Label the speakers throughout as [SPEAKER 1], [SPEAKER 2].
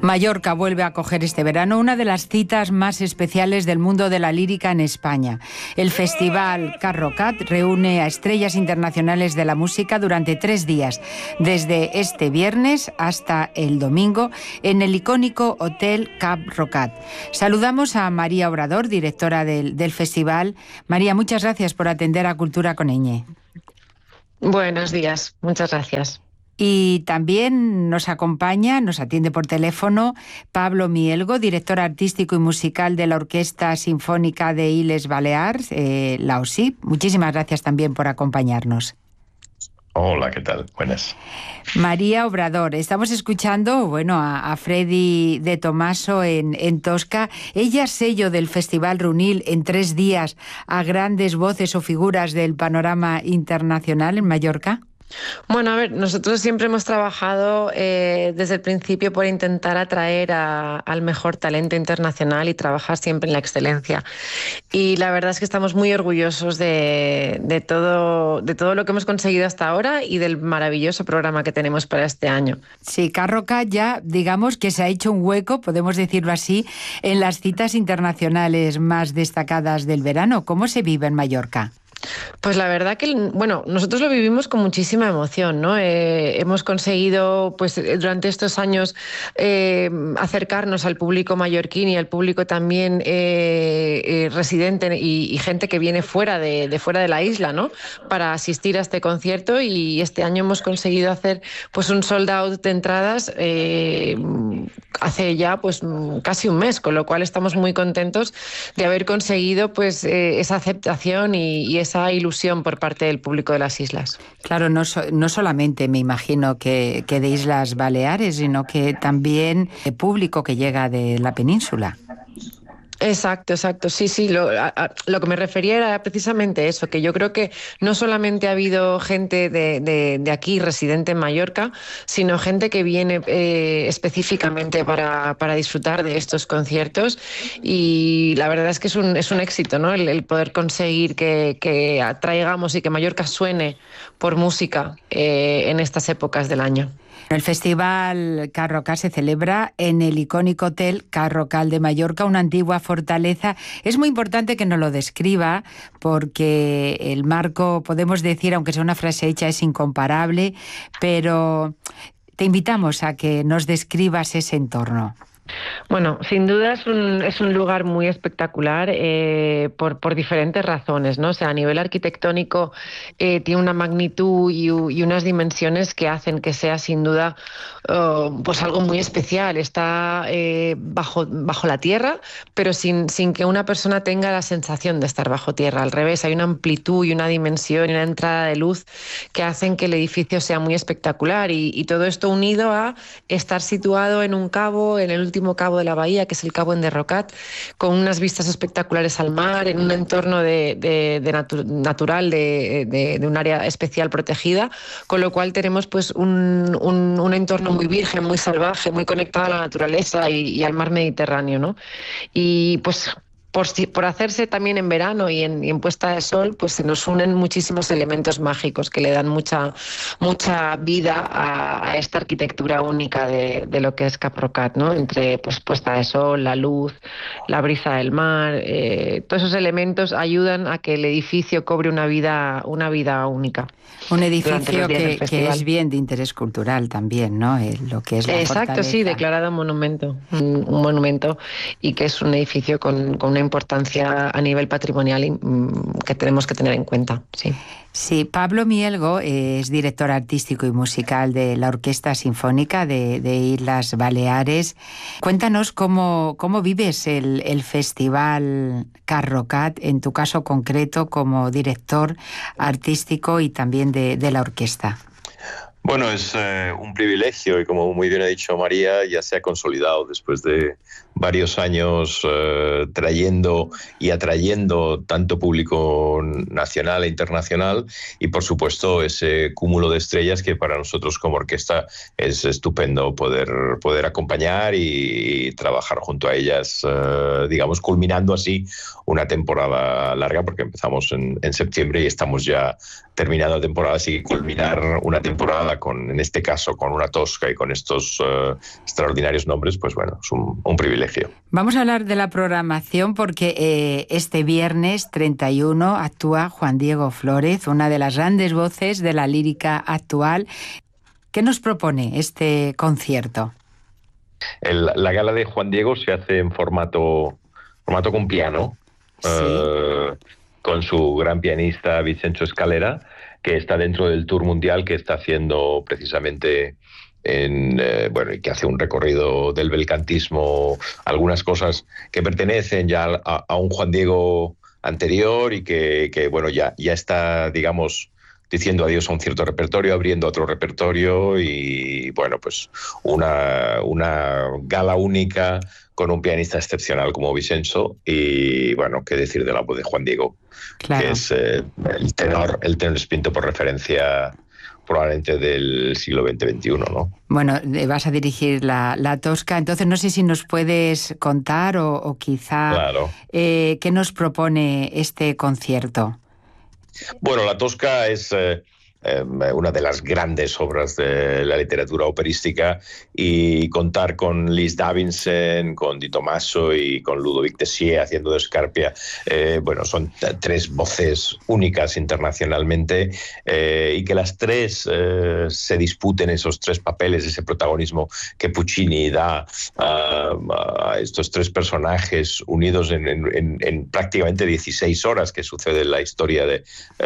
[SPEAKER 1] Mallorca vuelve a acoger este verano una de las citas más especiales del mundo de la lírica en España. El festival Carrocat reúne a estrellas internacionales de la música durante 3 días, desde este viernes hasta el domingo, en el icónico Hotel Carrocat. Saludamos a María Obrador, directora del festival. María, muchas gracias por atender a Cultura con Ñ.
[SPEAKER 2] Buenos días, muchas gracias.
[SPEAKER 1] Y también nos atiende por teléfono Pablo Mielgo, director artístico y musical de la Orquesta Sinfónica de Illes Balears, la OSIP. Muchísimas gracias también por acompañarnos.
[SPEAKER 3] Hola, ¿qué tal? Buenas.
[SPEAKER 1] María Obrador, estamos escuchando a Freddy de Tomaso en Tosca. Ella es sello del Festival Runil en 3 días a grandes voces o figuras del panorama internacional en Mallorca.
[SPEAKER 2] Bueno, a ver, nosotros siempre hemos trabajado desde el principio por intentar atraer al mejor talento internacional y trabajar siempre en la excelencia. Y la verdad es que estamos muy orgullosos de todo lo que hemos conseguido hasta ahora y del maravilloso programa que tenemos para este año.
[SPEAKER 1] Sí, Carrocat ya, digamos que se ha hecho un hueco, podemos decirlo así, en las citas internacionales más destacadas del verano. ¿Cómo se vive en Mallorca?
[SPEAKER 2] Pues la verdad que, nosotros lo vivimos con muchísima emoción, ¿no? Hemos conseguido, durante estos años acercarnos al público mallorquín y al público también residente y gente que viene fuera de la isla, ¿no? Para asistir a este concierto, y este año hemos conseguido hacer un sold out de entradas hace ya casi un mes, con lo cual estamos muy contentos de haber conseguido esa aceptación y esa ilusión por parte del público de las islas.
[SPEAKER 1] Claro, no solamente me imagino que de Islas Baleares, sino que también el público que llega de la península.
[SPEAKER 2] Exacto, sí, lo que me refería era precisamente eso, que yo creo que no solamente ha habido gente de aquí residente en Mallorca, sino gente que viene específicamente para disfrutar de estos conciertos, y la verdad es que es un éxito, ¿no? El poder conseguir que atraigamos y que Mallorca suene por música en estas épocas del año.
[SPEAKER 1] El Festival Carrocat se celebra en el icónico Hotel Carrocat de Mallorca, una antigua fortaleza. Es muy importante que nos lo describa, porque el marco, podemos decir, aunque sea una frase hecha, es incomparable, pero te invitamos a que nos describas ese entorno.
[SPEAKER 2] Bueno, sin duda es un lugar muy espectacular por diferentes razones, ¿no? O sea, a nivel arquitectónico tiene una magnitud y unas dimensiones que hacen que sea sin duda algo muy especial. Está bajo la tierra, pero sin que una persona tenga la sensación de estar bajo tierra. Al revés, hay una amplitud y una dimensión y una entrada de luz que hacen que el edificio sea muy espectacular, y todo esto unido a estar situado en un cabo, en el último cabo de la bahía, que es el Cabo Enderrocat, con unas vistas espectaculares al mar, en un entorno natural de un área especial protegida, con lo cual tenemos un entorno muy virgen, muy salvaje, muy conectado a la naturaleza y al mar Mediterráneo, ¿no? Y por hacerse también en verano y en puesta de sol, se nos unen muchísimos elementos mágicos que le dan mucha vida a esta arquitectura única de lo que es Carrocat, ¿no? Entre puesta de sol, la luz, la brisa del mar, todos esos elementos ayudan a que el edificio cobre una vida única.
[SPEAKER 1] Un edificio que es bien de interés cultural también, ¿no? Lo que es la
[SPEAKER 2] Exacto,
[SPEAKER 1] fortaleza.
[SPEAKER 2] Sí, declarado monumento, un monumento, y que es un edificio con una importancia a nivel patrimonial que tenemos que tener en cuenta, sí.
[SPEAKER 1] Sí, Pablo Mielgo es director artístico y musical de la Orquesta Sinfónica de Islas Baleares. Cuéntanos cómo vives el Festival Carrocat, en tu caso concreto como director artístico y también de la orquesta.
[SPEAKER 3] Bueno, es un privilegio, y como muy bien ha dicho María, ya se ha consolidado después de varios años trayendo y atrayendo tanto público nacional e internacional, y por supuesto ese cúmulo de estrellas que para nosotros como orquesta es estupendo poder acompañar y trabajar junto a ellas, digamos, culminando así una temporada larga, porque empezamos en septiembre y estamos ya terminando la temporada, así que culminar una temporada acompañada en este caso, con una tosca y con estos extraordinarios nombres, pues bueno, es un privilegio.
[SPEAKER 1] Vamos a hablar de la programación porque este viernes 31 actúa Juan Diego Flórez, una de las grandes voces de la lírica actual. ¿Qué nos propone este concierto?
[SPEAKER 3] La gala de Juan Diego se hace en formato con piano,
[SPEAKER 1] Sí.
[SPEAKER 3] Con su gran pianista Vincenzo Scalera, que está dentro del tour mundial que está haciendo precisamente y que hace un recorrido del belcantismo, algunas cosas que pertenecen ya a un Juan Diego anterior y que bueno, ya está, digamos, diciendo adiós a un cierto repertorio, abriendo otro repertorio y, bueno, pues una gala única con un pianista excepcional como Vincenzo y, bueno, qué decir de la voz de Juan Diego,
[SPEAKER 1] Claro.
[SPEAKER 3] que es el tenor espinto por referencia probablemente del siglo XX-XXI, ¿no?
[SPEAKER 1] Bueno, vas a dirigir la Tosca, entonces no sé si nos puedes contar o quizá
[SPEAKER 3] Claro.
[SPEAKER 1] ¿qué nos propone este concierto?
[SPEAKER 3] Bueno, la Tosca es una de las grandes obras de la literatura operística y contar con Lis Davidson, con Di Tommaso y con Ludovic Tessier haciendo de Scarpia, bueno, son tres voces únicas internacionalmente y que las tres se disputen esos tres papeles, ese protagonismo que Puccini da a estos tres personajes unidos en prácticamente 16 horas que sucede la historia de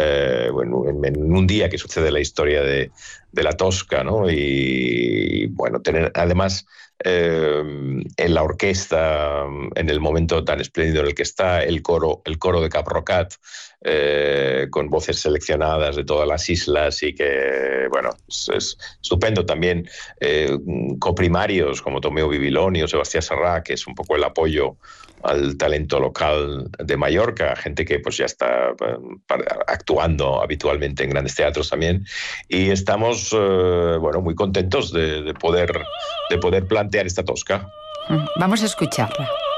[SPEAKER 3] en un día que sucede la historia de la Tosca, ¿no? Y bueno, tener además en la orquesta, en el momento tan espléndido en el que está, el coro de Cap Rocat, con voces seleccionadas de todas las islas y que, bueno, es estupendo. También coprimarios como Tomeo Bibiloni o Sebastián Serrat, que es un poco el apoyo al talento local de Mallorca, gente que pues ya está actuando habitualmente en grandes teatros también, y estamos bueno, muy contentos de poder plantear esta Tosca.
[SPEAKER 1] Vamos a escucharla.